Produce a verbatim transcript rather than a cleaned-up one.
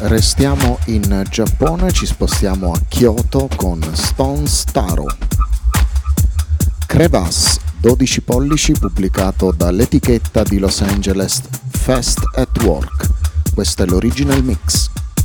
Restiamo in Giappone, ci spostiamo a Kyoto con Stones Taro. Crevasse, dodici pollici, pubblicato dall'etichetta di Los Angeles Fest at Work. Questo è l'original mix.